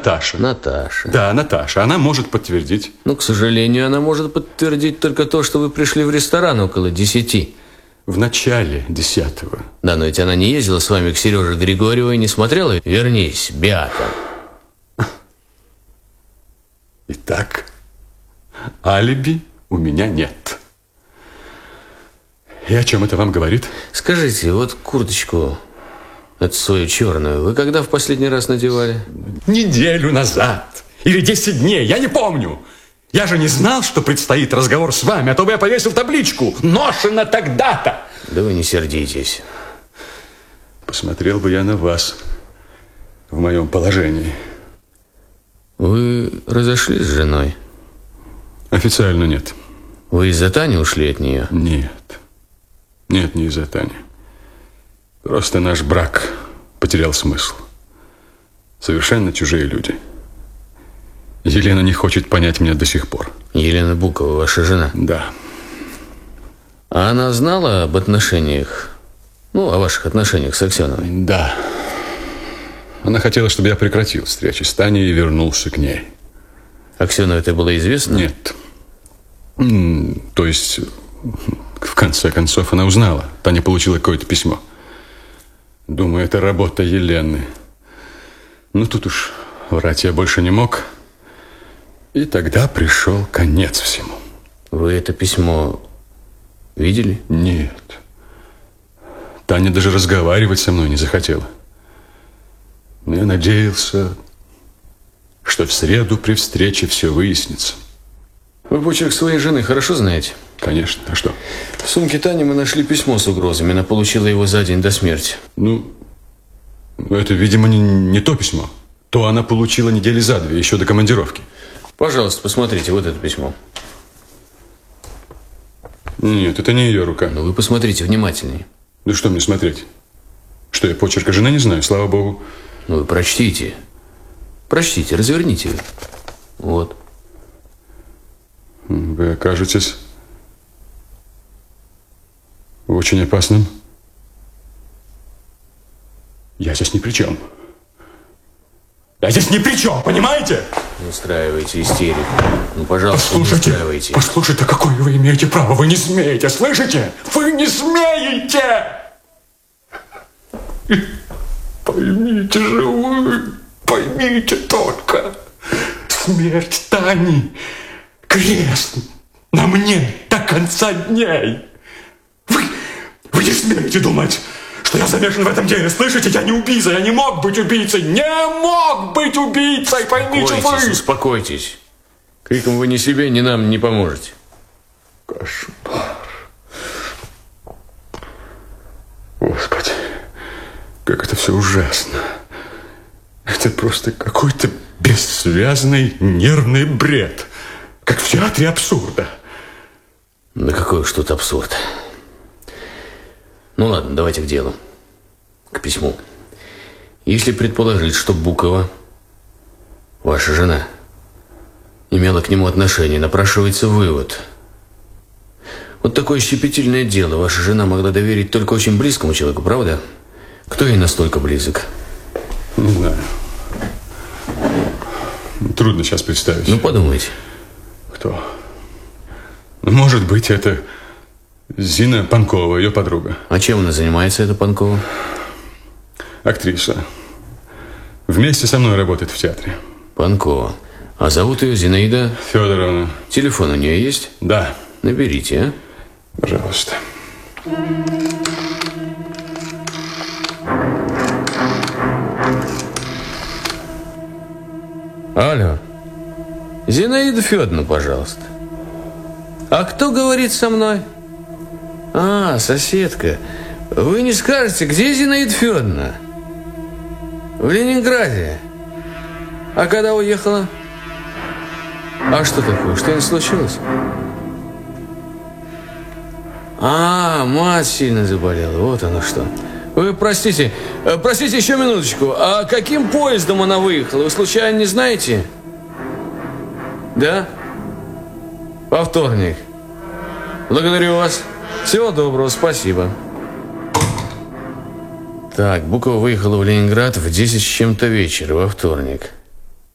Наташа. Наташа. Да, Наташа. Она может подтвердить. Ну, к сожалению, она может подтвердить только то, что вы пришли в ресторан около 10. В начале 10-го. Да, но ведь она не ездила с вами к Сереже Григорьеву и не смотрела «Вернись, Беата». Итак, алиби у меня нет. И о чем это вам говорит? Скажите, вот курточку, эту свою черную, вы когда в последний раз надевали? Неделю назад. Или 10 дней, я не помню. Я же не знал, что предстоит разговор с вами, а то бы я повесил табличку «Ношено тогда-то». Да вы не сердитесь. Посмотрел бы я на вас в моем положении. Вы разошлись с женой? Официально нет. Вы из-за Тани ушли от нее? Нет. Нет, не из-за Тани. Просто наш брак потерял смысл. Совершенно чужие люди. Елена не хочет понять меня до сих пор. Елена Букова, ваша жена? Да. А она знала об отношениях, о ваших отношениях с Аксеновой? Да. Она хотела, чтобы я прекратил встречи с Таней и вернулся к ней. Аксеновой это было известно? Нет. То есть, в конце концов, она узнала. Таня получила какое-то письмо. Думаю, это работа Елены. Но тут уж врать я больше не мог. И тогда пришел конец всему. Вы это письмо видели? Нет. Таня даже разговаривать со мной не захотела. Но я надеялся, что в среду при встрече все выяснится. Вы почерк своей жены хорошо знаете? Конечно. А что? В сумке Тани мы нашли письмо с угрозами. Она получила его за день до смерти. Это, видимо, не то письмо. То она получила недели за 2, еще до командировки. Пожалуйста, посмотрите, вот это письмо. Нет, это не ее рука. Вы посмотрите внимательнее. Да что мне смотреть? Что, я почерка жены не знаю? Слава богу. Вы прочтите. Прочтите, разверните. Вот. Вы окажетесь в очень опасном. Я здесь ни при чем. Я здесь ни при чем, понимаете? Не устраивайте истерику. Пожалуйста, не устраивайте. Послушайте, какое вы имеете право? Вы не смеете, слышите? Вы не смеете! Поймите же вы, поймите только. Смерть Тани, крест на мне до конца дней. Вы не смеете думать, что я замешан в этом деле, слышите? Я не убийца, я не мог быть убийцей, не мог быть убийцей, поймите вы. Успокойтесь. Криком вы ни себе, ни нам не поможете. Кошмар. Господи, как это все ужасно. Это просто какой-то бессвязный нервный бред. Как в театре абсурда. Да какой уж тут абсурд. Ну ладно, давайте к делу. К письму. Если предположить, что Букова, ваша жена, имела к нему отношение, напрашивается вывод. Вот такое щепетильное дело ваша жена могла доверить только очень близкому человеку, правда? Кто ей настолько близок? Не знаю. Трудно сейчас представить. Подумайте. Кто? Может быть, это Зина Панкова, ее подруга. А чем она занимается, эта Панкова? Актриса. Вместе со мной работает в театре. Панкова. А зовут ее Зинаида Федоровна. Телефон у нее есть? Да. Наберите, а? Пожалуйста. Алло. Зинаида Федоровна, пожалуйста. А кто говорит со мной? А, соседка. Вы не скажете, где Зинаида Федоровна? В Ленинграде. А когда уехала? А что такое? Что-нибудь случилось? А, мать сильно заболела. Вот оно что. Вы простите, еще минуточку. А каким поездом она выехала? Вы случайно не знаете? Да? Во вторник. Благодарю вас. Всего доброго, спасибо. Так, Букова выехала в Ленинград в 10 с чем-то вечера во вторник.